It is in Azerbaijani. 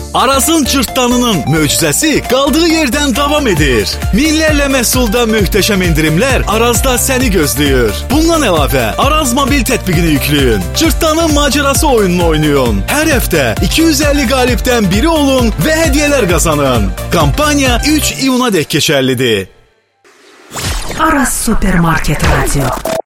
Arazın cırtdanının möcüzəsi qaldığı yerdən davam edir. Minlərlə məhsulda möhtəşəm endirimlər Arazda səni gözləyir. Bundan əlavə Araz mobil tətbiqini yükləyin. Cırtdanın macerası oyununu oynayın. Hər həftə 250 qalibdən biri olun və hədiyyələr qazanın. Kampaniya 3 iyuna dək keçərlidir. Araz Supermarket Radio.